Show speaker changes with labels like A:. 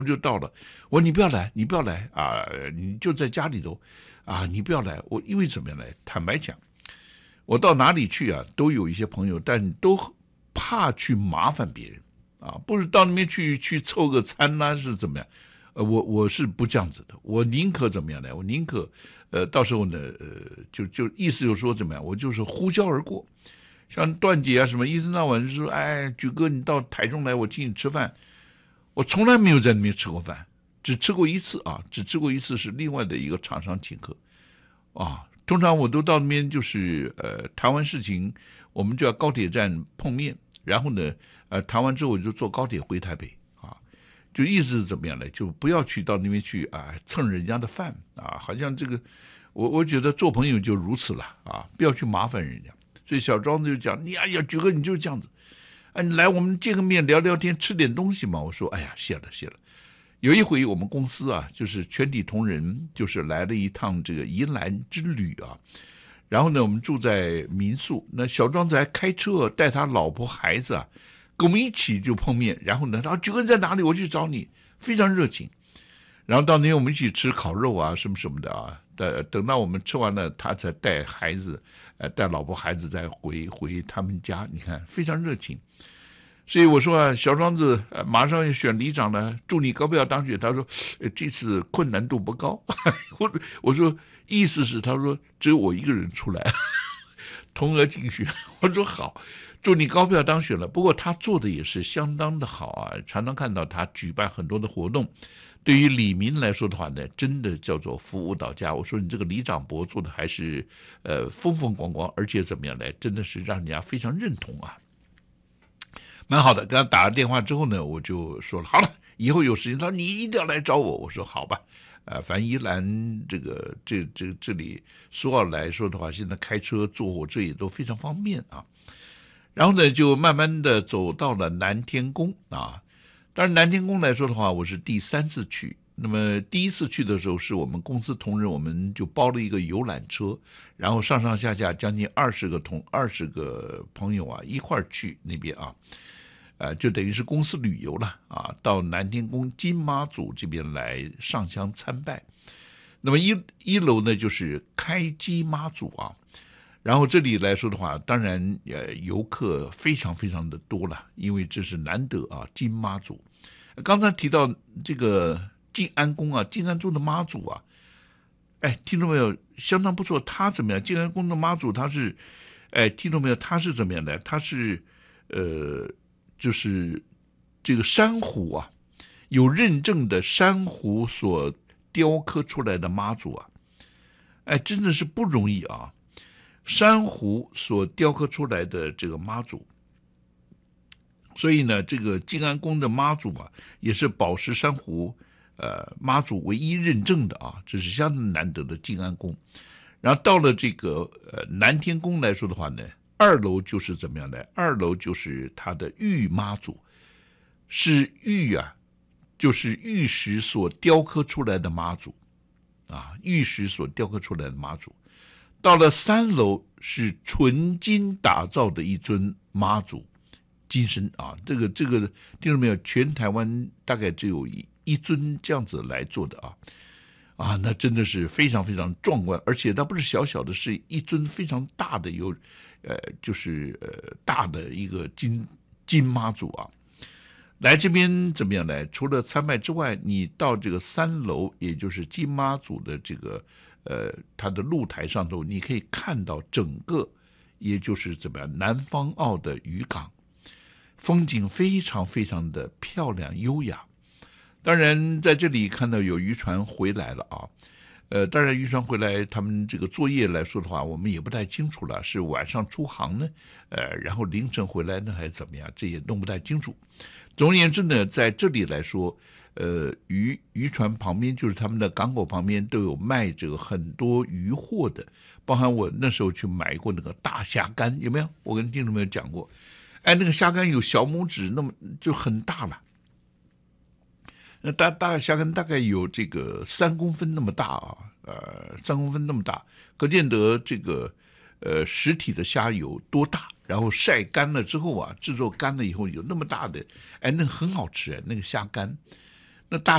A: 就到了，我说你不要来，你不要来啊，你就在家里头啊，你不要来。我因为怎么样呢？坦白讲，我到哪里去啊，都有一些朋友，但都怕去麻烦别人啊，不是到那边去凑个餐呐、是怎么样？我是不这样子的，我宁可怎么样呢？我宁可到时候呢就意思就是说怎么样？我就是呼啸而过。像段姐啊什么，一天到晚就说，哎，举哥你到台中来，我请你吃饭。我从来没有在那边吃过饭，只吃过一次啊，只吃过一次是另外的一个厂商请客啊。通常我都到那边就是谈完事情，我们就要高铁站碰面，然后呢谈完之后我就坐高铁回台北啊。就意思是怎么样呢？就不要去到那边去啊蹭人家的饭啊，好像这个我觉得做朋友就如此了啊，不要去麻烦人家。所以小庄子就讲，你哎呀，举哥你就是这样子。哎，你来我们见个面聊聊天，吃点东西嘛。我说，哎呀，谢了谢了。有一回我们公司啊，就是全体同仁，就是来了一趟这个宜兰之旅啊。然后呢，我们住在民宿，那小庄子还开车带他老婆孩子啊，跟我们一起就碰面。然后呢，他说举哥在哪里？我去找你，非常热情。然后到那天我们一起吃烤肉啊，什么什么的啊。等到我们吃完了，他才带孩子，带老婆孩子再回他们家。你看非常热情。所以我说啊，小庄子马上要选里长了，祝你高票当选。他说，这次困难度不高。我说意思是他说只有我一个人出来，同额竞选。我说好，祝你高票当选了。不过他做的也是相当的好啊，常常看到他举办很多的活动。对于李民来说的话呢，真的叫做服务到家。我说你这个李长博做的还是风风光光，而且怎么样呢？真的是让人家非常认同啊。蛮好的，跟他打了电话之后呢，我就说了，好了，以后有时间，他说你一定要来找我。我说好吧，反正宜兰这里说要来说的话，现在开车坐火车也都非常方便啊。然后呢，就慢慢的走到了南天宫啊。当然南天宫来说的话，我是第3次去。那么第1次去的时候，是我们公司同仁，我们就包了一个游览车，然后上上下下将近20个朋友啊一块儿去那边啊。就等于是公司旅游了啊，到南天宫金妈祖这边来上香参拜。那么一楼呢就是开基妈祖啊，然后这里来说的话，当然游客非常非常的多了，因为这是难得啊金妈祖。刚才提到这个静安宫啊，静安宫的妈祖啊，哎，听众没有，相当不错。他怎么样？静安宫的妈祖他是，哎，听众没有，他是怎么样的？他是就是这个珊瑚啊，有认证的珊瑚所雕刻出来的妈祖啊，哎，真的是不容易啊！珊瑚所雕刻出来的这个妈祖，所以呢，这个静安宫的妈祖啊，也是宝石珊瑚妈祖唯一认证的啊，这是相当难得的静安宫。然后到了这个南天宫来说的话呢，2楼就是怎么样呢？2楼就是它的玉妈祖，是玉啊，就是玉石所雕刻出来的妈祖啊，玉石所雕刻出来的妈祖。到了3楼是纯金打造的一尊妈祖金身啊，这个听到没有？全台湾大概只有一尊这样子来做的啊，那真的是非常非常壮观，而且它不是小小的，是一尊非常大的就是大的一个金妈祖啊。来这边怎么样呢？除了参拜之外，你到这个3楼，也就是金妈祖的这个它的露台上头，你可以看到整个，也就是怎么样南方澳的渔港，风景非常非常的漂亮优雅。当然在这里看到有渔船回来了啊。当然渔船回来，他们这个作业来说的话，我们也不太清楚了，是晚上出航呢，然后凌晨回来呢，还是怎么样，这也弄不太清楚。总而言之呢，在这里来说，渔船旁边就是他们的港口旁边都有卖这个很多渔货的，包含我那时候去买过那个大虾干，有没有？我跟听众朋友讲过，哎，那个虾干有小拇指那么就很大了。那大虾干大概有这个3公分那么大啊，3公分那么大，可见得这个实体的虾有多大，然后晒干了之后啊，制作干了以后有那么大的，哎，那个很好吃哎，那个虾干。 那大